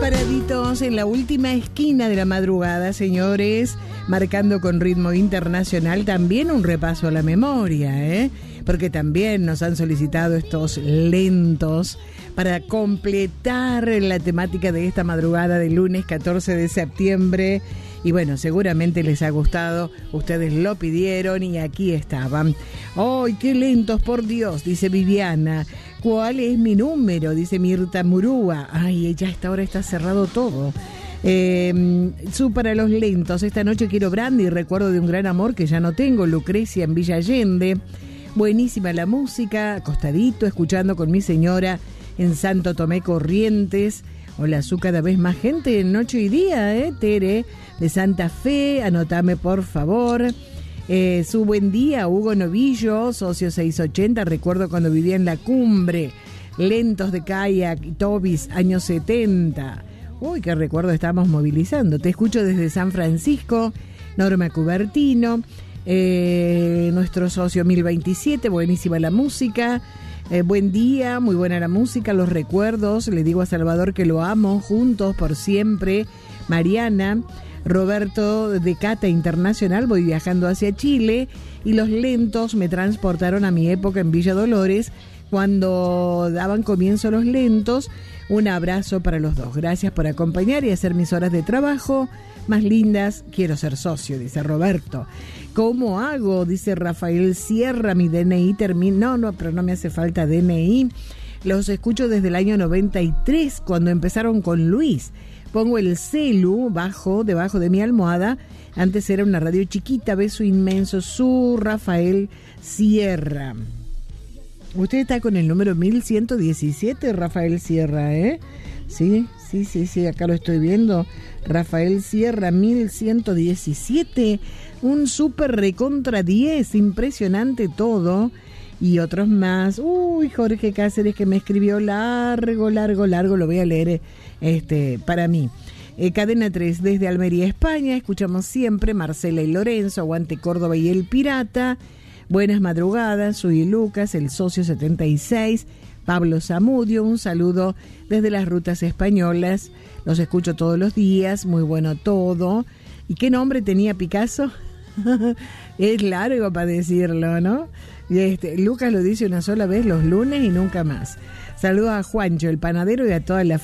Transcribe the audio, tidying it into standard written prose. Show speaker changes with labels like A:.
A: Paraditos en la última esquina de la madrugada, señores, marcando con ritmo internacional también un repaso a la memoria, porque también nos han solicitado estos lentos para completar la temática de esta madrugada del lunes 14 de septiembre. Y bueno, seguramente les ha gustado, ustedes lo pidieron y aquí estaban. ¡Ay, qué lentos, por Dios!, dice Viviana. ¿Cuál es mi número?, dice Mirta Murúa. Ay, ya a esta hora está cerrado todo. Para los lentos, esta noche quiero brandy, recuerdo de un gran amor que ya no tengo, Lucrecia en Villa Allende. Buenísima la música, acostadito, escuchando con mi señora en Santo Tomé Corrientes. Hola, su cada vez más gente en noche y día, Tere de Santa Fe, anotame por favor. Su buen día, Hugo Novillo, socio 680, recuerdo cuando vivía en La Cumbre, lentos de kayak y tobis, años 70. Uy, qué recuerdo, estábamos movilizando. Te escucho desde San Francisco, Norma Cubertino, nuestro socio 1027, buenísima la música. Buen día, muy buena la música, los recuerdos, le digo a Salvador que lo amo, juntos por siempre. Mariana, Roberto de Cata Internacional, voy viajando hacia Chile y los lentos me transportaron a mi época en Villa Dolores, cuando daban comienzo los lentos. Un abrazo para los dos, gracias por acompañar y hacer mis horas de trabajo más lindas. Quiero ser socio, dice Roberto. ¿Cómo hago?, dice Rafael Sierra. Mi DNI termina. No, pero no me hace falta DNI. Los escucho desde el año 93, cuando empezaron con Luis. Pongo el celu debajo de mi almohada. Antes era una radio chiquita. Beso inmenso, su Rafael Sierra. Usted está con el número 1117, Rafael Sierra, Sí, acá lo estoy viendo. Rafael Sierra, 1117. Un súper recontra 10, impresionante todo. Y otros más. Uy, Jorge Cáceres, que me escribió largo, lo voy a leer para mí. Cadena 3 desde Almería, España, escuchamos siempre Marcela y Lorenzo, aguante Córdoba y el Pirata. Buenas madrugadas, soy Lucas, el socio 76, Pablo Zamudio, un saludo desde las rutas españolas, los escucho todos los días, muy bueno todo. ¿Y qué nombre tenía Picasso? Es largo para decirlo, ¿no? Lucas lo dice una sola vez los lunes y nunca más. Saludos a Juancho, el panadero, y a toda la